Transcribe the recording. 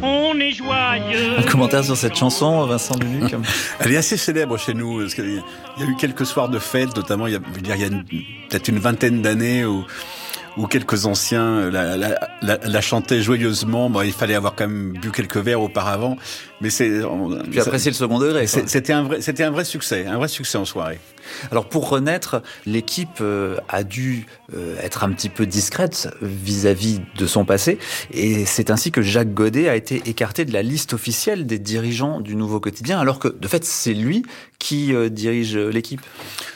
on est joyeux. Un commentaire sur cette chanson, Vincent Lunuc? Elle est assez célèbre chez nous, parce qu'il y a eu quelques soirs de fête, notamment il y a peut-être une vingtaine d'années où quelques anciens la chantaient joyeusement. Bon, il fallait avoir quand même bu quelques verres auparavant, mais Puis apprécier le second degré. C'était un vrai succès en soirée. Alors pour renaître, l'équipe a dû être un petit peu discrète vis-à-vis de son passé, et c'est ainsi que Jacques Godet a été écarté de la liste officielle des dirigeants du Nouveau Quotidien, alors que de fait c'est lui qui dirige l'équipe.